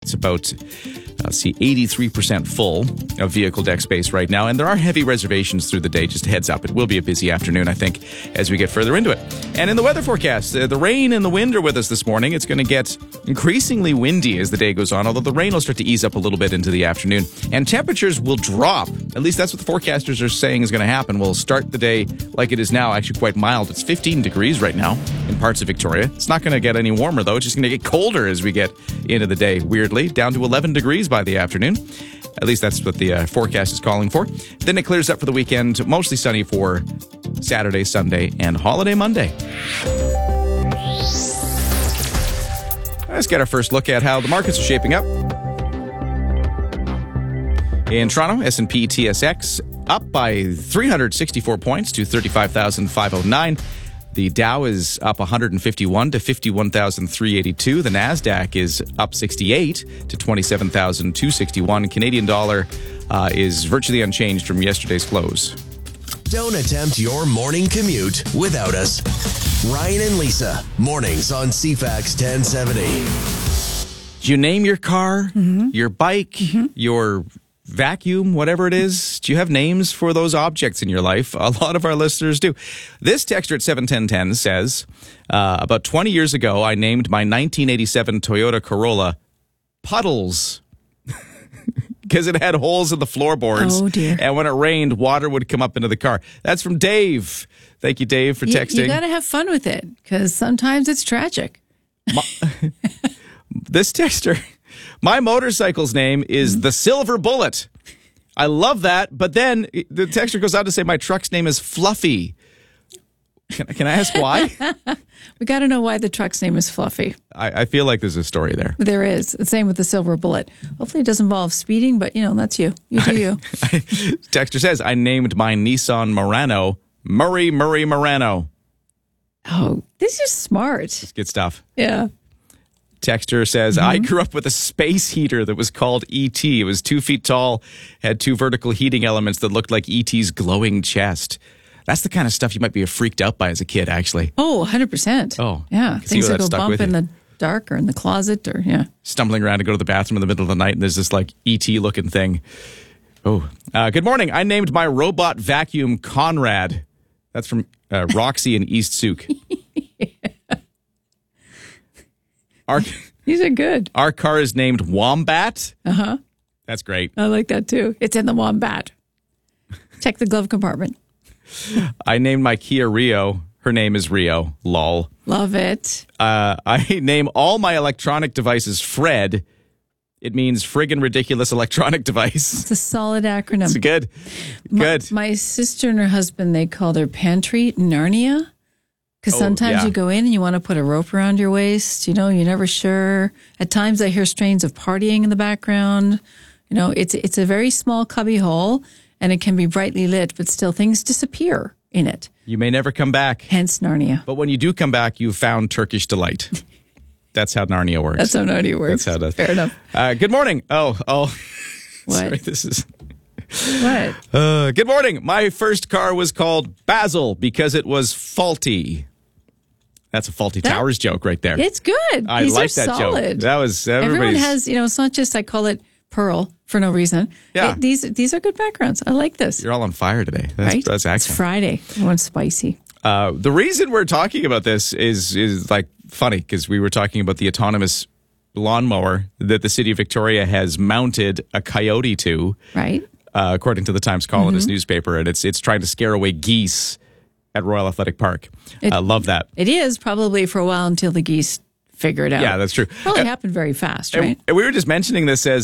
It's about, 83% full of vehicle deck space right now. And there are heavy reservations through the day. Just a heads up. It will be a busy afternoon, I think, as we get further into it. And in the weather forecast, the rain and the wind are with us this morning. It's going to get increasingly windy as the day goes on, although the rain will start to ease up a little bit into the afternoon. And temperatures will drop. At least that's what the forecasters are saying is going to happen. We'll start the day like it is now, actually quite mild. It's 15 degrees right now in parts of Victoria. It's not going to get any warmer, though. It's just going to get colder as we get into the day, weirdly, down to 11 degrees by the afternoon. At least that's what the forecast is calling for. Then it clears up for the weekend, mostly sunny for Saturday, Sunday, and holiday Monday. Let's get our first look at how the markets are shaping up. In Toronto, S&P TSX up by 364 points to 35,509. The Dow is up 151 to 51,382. The Nasdaq is up 68 to 27,261. Canadian dollar is virtually unchanged from yesterday's close. Don't attempt your morning commute without us. Ryan and Lisa, mornings on CFAX 1070. Do you name your car, your bike, your vacuum, whatever it is? Do you have names for those objects in your life? A lot of our listeners do. This texter at 71010 says, about 20 years ago, I named my 1987 Toyota Corolla Puddles because it had holes in the floorboards. Oh, dear. And when it rained, water would come up into the car. That's from Dave. Thank you, Dave, for texting. You got to have fun with it because sometimes it's tragic. This texter... My motorcycle's name is the Silver Bullet. I love that. But then the texter goes on to say my truck's name is Fluffy. Can I ask why? We got to know why the truck's name is Fluffy. I feel like there's a story there. There is. The same with the Silver Bullet. Hopefully it doesn't involve speeding, but, that's you. You do you. Texter says, I named my Nissan Murano Murray Murano. Oh, this is smart. It's good stuff. Yeah. Texter says, I grew up with a space heater that was called E.T. It was 2 feet tall, had 2 vertical heating elements that looked like E.T.'s glowing chest. That's the kind of stuff you might be freaked out by as a kid, actually. Oh, 100%. Oh. Yeah. Things that go bump in the dark or in the closet or, yeah. Stumbling around to go to the bathroom in the middle of the night and there's this like E.T. looking thing. Oh. Good morning. I named my robot vacuum Conrad. That's from Roxy in East Souk. These are good. Our car is named Wombat. Uh-huh. That's great. I like that too. It's in the Wombat. Check the glove compartment. I named my Kia Rio. Her name is Rio. Lol. Love it. I name all my electronic devices Fred. It means friggin' ridiculous electronic device. It's a solid acronym. It's good. Good. My sister and her husband, they call their pantry Narnia. Because sometimes you go in and you want to put a rope around your waist. You're never sure. At times I hear strains of partying in the background. It's a very small cubby hole and it can be brightly lit, but still things disappear in it. You may never come back. Hence Narnia. But when you do come back, you've found Turkish delight. That's how Narnia works. That's how Narnia works. That's how it does. Fair enough. Good morning. Oh. What? Sorry, this is... What? Good morning. My first car was called Basil because it was faulty. That's a Faulty Towers joke right there. It's good. I These like are that solid. joke. That was Everyone has, it's not just I call it Pearl for no reason. Yeah. These are good backgrounds. I like this. You're all on fire today. Right? That's excellent. It's Friday. Everyone's spicy. The reason we're talking about this is like funny because we were talking about the autonomous lawnmower that the city of Victoria has mounted a coyote to. Right. According to the Times Colonist newspaper, and it's trying to scare away geese at Royal Athletic Park. I love that. It is probably for a while until the geese figure it out. Yeah, that's true. Probably happened very fast, right? And we were just mentioning this as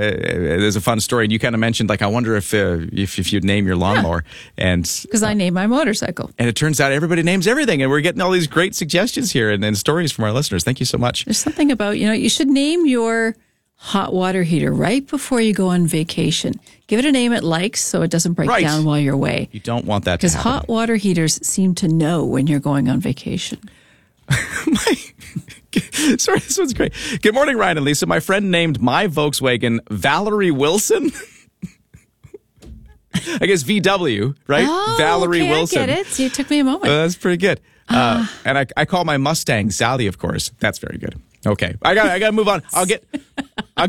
a fun story, and you kind of mentioned, like, I wonder if you'd name your lawnmower. Because I named my motorcycle. And it turns out everybody names everything, and we're getting all these great suggestions here and stories from our listeners. Thank you so much. There's something about, you should name your hot water heater right before you go on vacation. Give it a name it likes so it doesn't break down while you're away. You don't want that to happen. Because hot water heaters seem to know when you're going on vacation. Sorry, this one's great. Good morning, Ryan and Lisa. My friend named my Volkswagen Valerie Wilson. I guess VW, right? Oh, Valerie Wilson. I get it. See, it took me a moment. That's pretty good. And I call my Mustang Sally, of course. That's very good. Okay, I got to move on. I'll get